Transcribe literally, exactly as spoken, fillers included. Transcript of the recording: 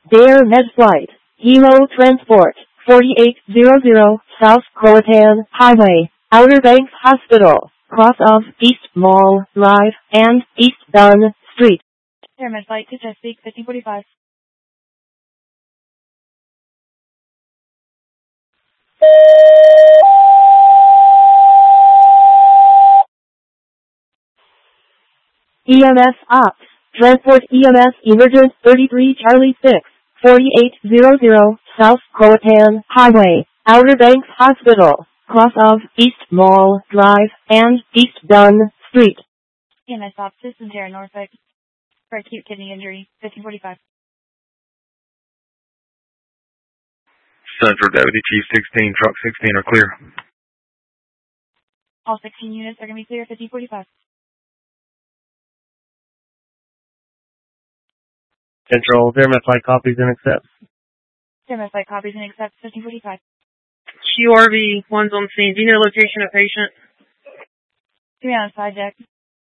Dare Med Flight, Hemo Transport, forty-eight hundred South Croatan Highway, Outer Banks Hospital, cross of East Mall Drive and East Dunn Street. Dare Med Flight to Chesapeake, fifteen forty-five. E M S Ops, Transport E M S Emergent thirty-three Charlie six, forty-eight hundred South Croatan Highway, Outer Banks Hospital, cross of East Mall Drive and East Dunn Street. E M S Ops, this is Dare Norfolk for acute kidney injury, fifteen forty-five. Central Deputy Chief sixteen, Truck sixteen are clear. All sixteen units are going to be clear, fifteen forty-five. Central, Dare Med Flight copies and accepts. Dare Med Flight copies and accepts, fifteen forty-five. Q R V, one's on scene. Do you know location of patient? Three on side deck.